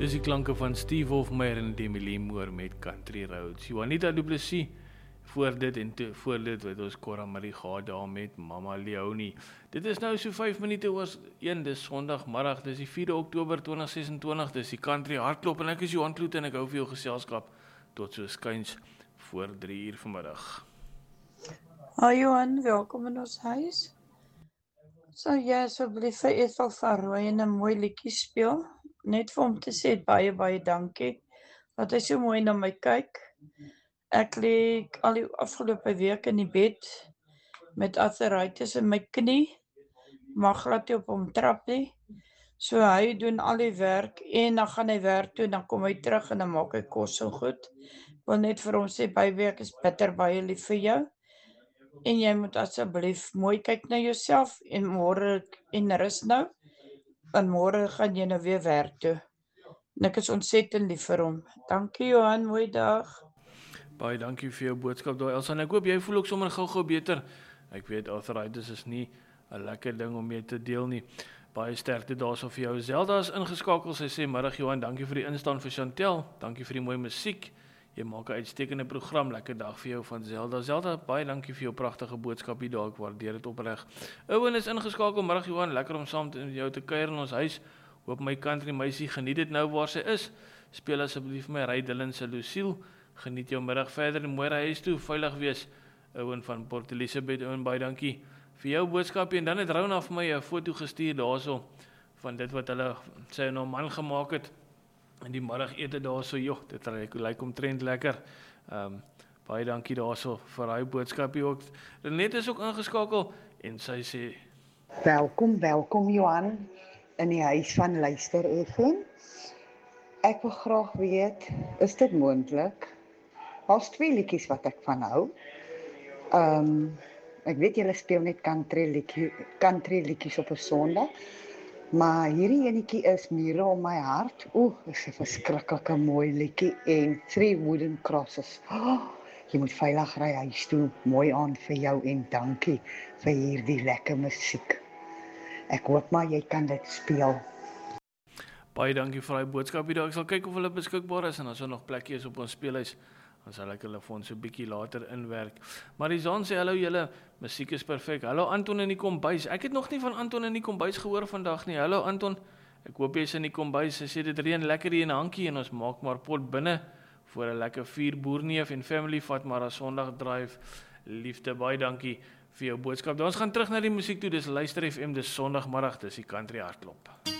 Dis die klanke van Steve Hofmeyr en Emily Moore met Country Roads. Juanita Du Plessis, voor dit het ons Cora Marie gehad daar met Mama Leonie. Dit is nou so 5 minute oor 1, dis Sondagmiddag, dis die 4 Oktober 2026, dis die Country Hardklop en ek is Johan Kloete en ek hou vir jou geselskap tot so skuins voor 3 uur vanmiddag. Hi Johan, welkom in ons huis. Sal jy asseblief vir Ethel van Rooyen 'n mooi liedjie speel? Net vir hom te sê baie dankie, dat hy so mooi na my kyk. Ek lê al die afgelope week in die bed, met arthritis in my knie, mag glad nie op hom trap nie. So hy doen al die werk, en dan gaan hy werk toe, en dan kom hy terug, en dan maak hy kos so goed. Wil net vir hom sê, byweek is bitter baie lief vir jou, en jy moet asseblief mooi kyk na jouself, en môre, en rus nou, en môre gaan jy nou weer werk toe. En ek is ontsettend lief vir hom. Dankie Johan, mooi dag. Baie dankie vir jou boodskap daar, Elsa, en ek hoop jy voel ook sommer gou beter. Ek weet, arthritis is nie 'n lekker ding om mee te deel nie. Baie sterkte daarso vir jou. Zelda is ingeskakel, sy sê, middag Johan, dankie vir die instaan vir Chantel, dankie vir die mooi musiek. Jy maak 'n uitstekende program, lekker dag vir jou van Zelda. Zelda, baie dankie vir jou pragtige boodskap hier daar, ek waardeer dit opreg. Owen is ingeskakel, middag Johan, lekker om saam met jou te kuier in ons huis. Hoop my country meisie geniet dit nou waar sy is. Speel asseblief my Ry Dillon se Lucille. Geniet jou middag verder en mooi ry huis toe, veilig wees. Owen van Port Elizabeth, Owen, baie dankie vir jou boodskapie. En dan het Rona vir my 'n foto gestuur daarso van dit wat hulle sy en haar man gemaak het in die middagete daarso. Joh, dit lyk omtrent lekker. Baie dankie daarso vir daai boodskapie ook. Renet is ook ingeskakel en sy sê Welkom Johan in die huis van Luister FM. Ek wil graag weet, is dit moontlik? Daar's 2 liedjies wat ek van hou. Ek weet julle speel net country liedjies op 'n Sondag, maar hierdie enetjie is Mure om my hart. Dis 'n verskriklike mooi liedjie en 3 Wooden Crosses. Jy moet veilig ry huis toe. Mooi aand vir jou en dankie vir hierdie lekker musiek. Ek hoop maar jy kan dit speel. Baie dankie vir daai boodskap hier. Ek sal kyk of hulle beskikbaar is en as daar nog plekkie is op ons speelhuis, dan sal ek hulle vir ons so 'n bietjie later inwerk. Marizaan sê hallo julle, musiek is perfek. Hallo Anton in die kombuis. Ek het nog nie van Anton in die kombuis gehoor vandag nie. Hallo Anton. Ek hoop jy's in die kombuis. Hy sê dit reën lekker hier in 'n hankie en ons maak maar pot binne vir 'n lekker 4 boerneef en family vat maar 'n Sondag drive. Liefde, baie dankie vir jou boodskap. Dan ons gaan terug na die musiek toe. Dis Luister FM, dis Sondagmiddag, dis die Country Hardklop.